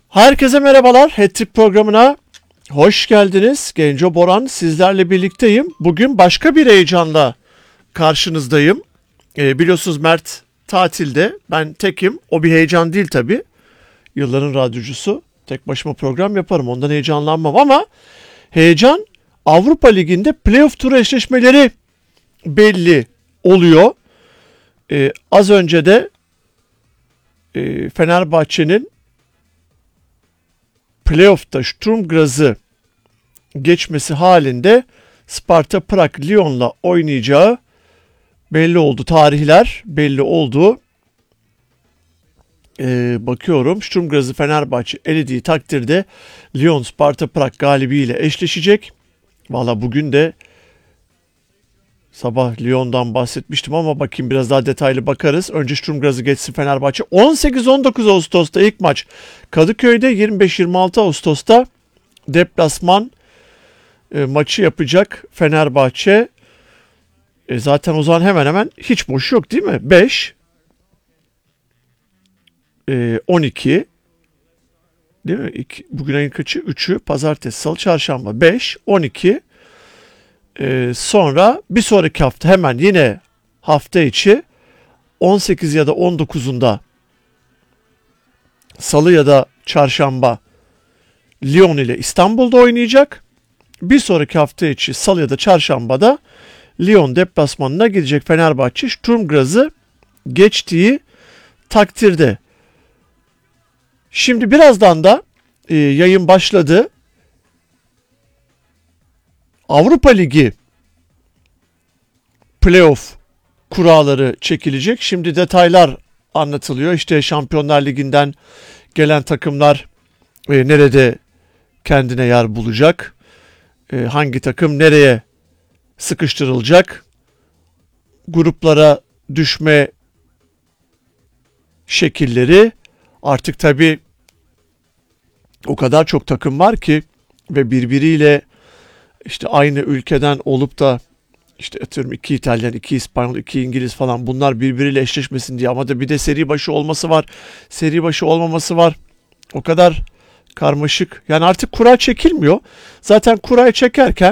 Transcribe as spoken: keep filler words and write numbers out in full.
Herkese merhabalar. Hat-Trick programına hoş geldiniz. Genco Boran sizlerle birlikteyim. Bugün başka bir heyecanla karşınızdayım. Ee, biliyorsunuz Mert tatilde. Ben tekim. O bir heyecan değil tabii. Yılların radyocusu. Tek başıma program yaparım. Ondan heyecanlanmam ama heyecan Avrupa Ligi'nde playoff turu eşleşmeleri belli oluyor. Ee, az önce de e, Fenerbahçe'nin playoff'ta Sturm Graz'ı geçmesi halinde Sparta Prag Lyon'la oynayacağı belli oldu. Tarihler belli oldu. Ee, bakıyorum Sturm Graz'ı Fenerbahçe elediği takdirde Lyon Sparta Prag galibiyle eşleşecek. Valla bugün de sabah Lyon'dan bahsetmiştim ama bakayım biraz daha detaylı bakarız. Önce Sturm Graz'ı geçsin Fenerbahçe. on sekiz on dokuz Ağustos'ta ilk maç Kadıköy'de, yirmi beş yirmi altı Ağustos'ta deplasman e, maçı yapacak Fenerbahçe. E, zaten o zaman hemen hemen hiç boş yok değil mi? beş, e, on iki değil mi? İki, bugün ayın kaçı? üçü pazartesi, salı, çarşamba. beş, on iki Ee, sonra bir sonraki hafta hemen yine hafta içi on sekiz ya da on dokuzunda salı ya da çarşamba Lyon ile İstanbul'da oynayacak. Bir sonraki hafta içi salı ya da çarşambada Lyon deplasmanına gidecek Fenerbahçe Sturm Graz'ı geçtiği takdirde. Şimdi birazdan da e, yayın başladı. Avrupa Ligi playoff kuralları çekilecek. Şimdi detaylar anlatılıyor. İşte Şampiyonlar Ligi'nden gelen takımlar e, nerede kendine yer bulacak? E, hangi takım nereye sıkıştırılacak? Gruplara düşme şekilleri. Artık tabii o kadar çok takım var ki ve birbiriyle İşte aynı ülkeden olup da işte atıyorum iki İtalyan, iki İspanyol, iki İngiliz falan bunlar birbiriyle eşleşmesin diye ama da bir de seri başı olması var, seri başı olmaması var. O kadar karmaşık. Yani artık kura çekilmiyor. Zaten kurayı çekerken